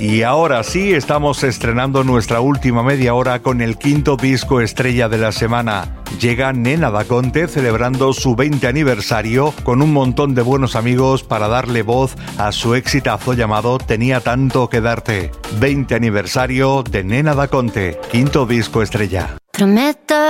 Y ahora sí, estamos estrenando nuestra última media hora con el quinto disco estrella de la semana. Llega Nena Da Conte celebrando su 20 aniversario con un montón de buenos amigos para darle voz a su exitazo llamado Tenía tanto que darte. 20 aniversario de Nena Da Conte, quinto disco estrella. Prometo